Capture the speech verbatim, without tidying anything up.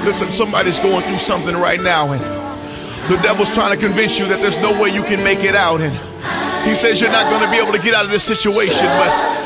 Listen, somebody's going through something right now, and the devil's trying to convince you that there's no way you can make it out, and he says you're not going to be able to get out of this situation, but